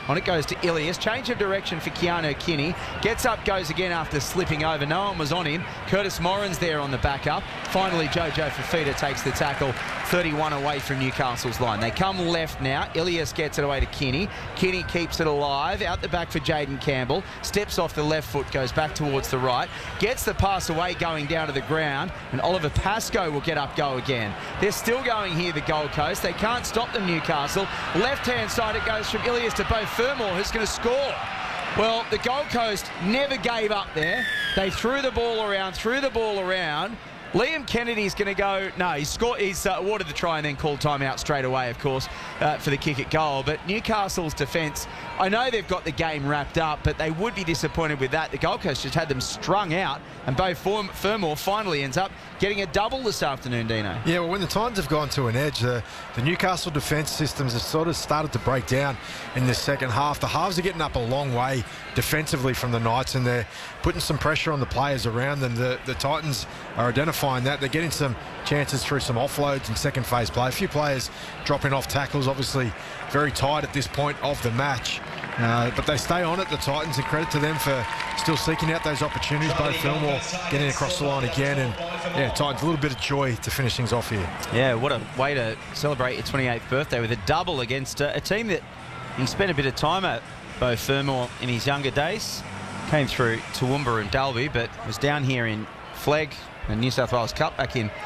On it goes to Ilias. Change of direction for Keanu Kinney. Gets up, goes again after slipping over. No one was on him. Curtis Moran's there on the backup. Finally, Jojo Fafita takes the tackle 31 away from Newcastle's line. They come left now. Ilias gets it away to Kinney. Kinney keeps it alive. Out the back for Jaden Campbell. Steps off the left foot, goes back towards the right. Gets the pass away going down to the ground. And Oliver Pascoe will get up, go again. They're still going here, the Gold Coast. They can't stop them, Newcastle. Left-hand side, it goes from Ilias to Beau Fermor, who's going to score. Well, the Gold Coast never gave up there. They threw the ball around. Liam Kennedy's going to go... No, he's awarded the try and then called timeout straight away, of course, for the kick at goal. But Newcastle's defence, I know they've got the game wrapped up, but they would be disappointed with that. The Gold Coast just had them strung out, and Beau Fermor finally ends up getting a double this afternoon, Dino. Yeah, well, when the Titans have gone to an edge, the Newcastle defence systems have sort of started to break down in this second half. The halves are getting up a long way defensively from the Knights, and they're putting some pressure on the players around them. The Titans are identifying that. They're getting some chances through some offloads and second phase play. A few players dropping off tackles, obviously very tight at this point of the match. But they stay on it, the Titans, and credit to them for still seeking out those opportunities. Beau Fermor getting across the line again, and yeah, Titans, a little bit of joy to finish things off here. Yeah, what a way to celebrate your 28th birthday with a double against a team that he spent a bit of time at, Beau Fermor, in his younger days. Came through Toowoomba and Dalby, but was down here in Flegg and New South Wales Cup back in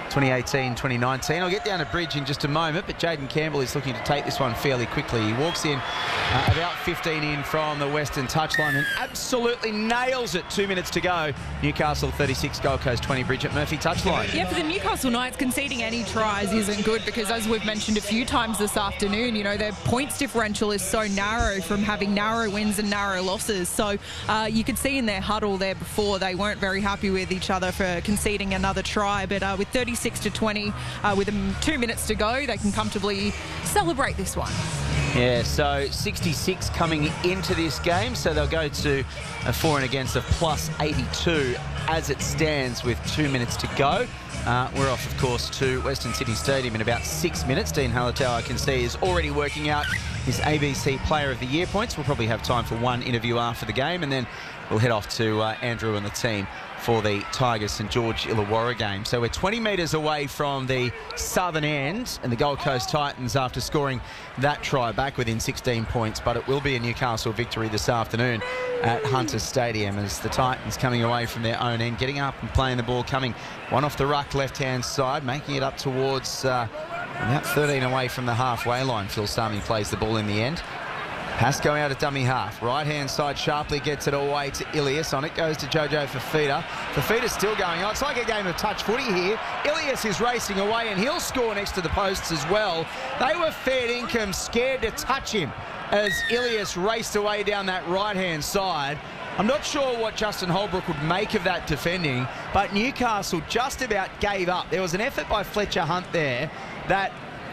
2018-2019. I'll get down to Bridge in just a moment, but Jaden Campbell is looking to take this one fairly quickly. He walks in about 15 in from the Western touchline and absolutely nails it. 2 minutes to go. Newcastle 36, Gold Coast 20, Bridget Murphy touchline. Yeah, for the Newcastle Knights, conceding any tries isn't good because, as we've mentioned a few times this afternoon, you know, their points differential is so narrow from having narrow wins and narrow losses. So you could see in their huddle there before they weren't very happy with each other for conceding another try, but with 36-20, with 2 minutes to go, they can comfortably celebrate this one. Yeah, so 66 coming into this game, so they'll go to a for and against of plus 82 as it stands with 2 minutes to go. We're off, of course, to Western Sydney Stadium in about 6 minutes. Dean Halatau, I can see, is already working out his ABC Player of the Year points. We'll probably have time for one interview after the game, and then we'll head off to Andrew and the team for the Tigers St George Illawarra game. So we're 20 metres away from the southern end, and the Gold Coast Titans, after scoring that try, back within 16 points, but it will be a Newcastle victory this afternoon at Hunters Stadium as the Titans coming away from their own end, getting up and playing the ball, coming one off the ruck left-hand side, making it up towards about 13 away from the halfway line. Phil Sami plays the ball in the end. Pascoe out at dummy half. Right-hand side sharply gets it away to Ilias. On it goes to Jojo Fafita. Fafita's still going on. It's like a game of touch footy here. Ilias is racing away and he'll score next to the posts as well. They were fair income, scared to touch him as Ilias raced away down that right-hand side. I'm not sure what Justin Holbrook would make of that defending, but Newcastle just about gave up. There was an effort by Fletcher Hunt there that...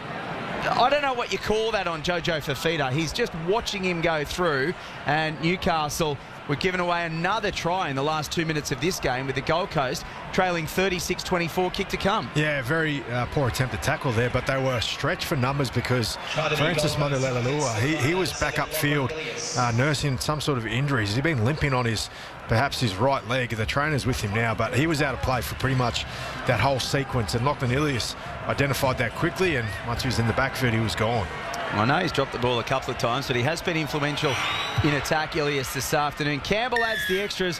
I don't know what you call that on Jojo Fafita. He's just watching him go through, and Newcastle were given away another try in the last 2 minutes of this game with the Gold Coast trailing 36-24, kick to come. Yeah, very poor attempt to tackle there, but they were stretched for numbers because Francis Manulelalua, he was back upfield nursing some sort of injuries. He's been limping on perhaps his right leg. The trainer's with him now, but he was out of play for pretty much that whole sequence, and Lachlan Ilias identified that quickly, and once he was in the backfield, he was gone. I know he's dropped the ball a couple of times, but he has been influential in attack, Ilias, this afternoon. Campbell adds the extras,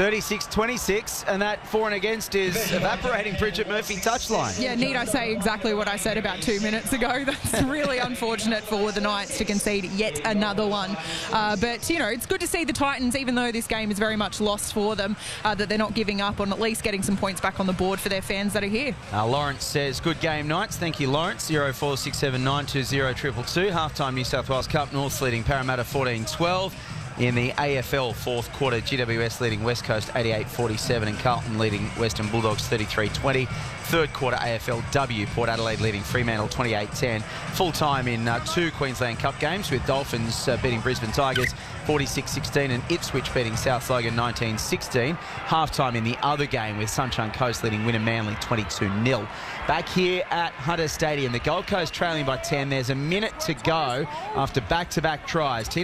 36-26, and that for and against is evaporating Bridget Murphy touchline. Yeah, need I say exactly what I said about 2 minutes ago? That's really unfortunate for the Knights to concede yet another one. But, you know, it's good to see the Titans, even though this game is very much lost for them, that they're not giving up on at least getting some points back on the board for their fans that are here. Lawrence says, good game, Knights. Thank you, Lawrence. 0467 920 222. Halftime New South Wales Cup, North leading Parramatta 14-12. In the AFL fourth quarter, GWS leading West Coast 88-47 and Carlton leading Western Bulldogs 33-20. Third quarter AFLW, Port Adelaide leading Fremantle 28-10. Full time in two Queensland Cup games with Dolphins beating Brisbane Tigers 46-16 and Ipswich beating South Logan 19-16. Half time in the other game with Sunshine Coast leading Wynnum Manly 22-0. Back here at Hunter Stadium, the Gold Coast trailing by 10. There's a minute to go after back-to-back tries.